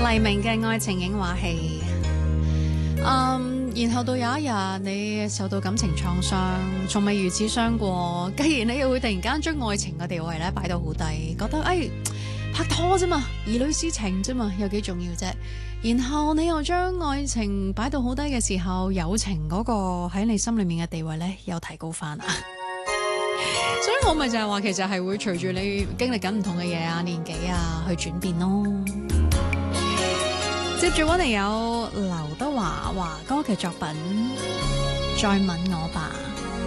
黎明嘅愛情影畫戲。然後到有一日你受到感情創傷，從未如此傷過，既然你又會突然間將愛情嘅地位咧擺到好低，覺得拍拖啫嘛，兒女私情啫嘛，有幾重要啫？然後你又將愛情擺到好低嘅時候，友情嗰個喺你心裏面嘅地位咧又提高翻啊！所以我咪就係話，其實係會隨住你經歷緊唔同嘅嘢啊、年紀啊去轉變咯。接住我哋有劉德華華哥嘅作品《再吻我吧》。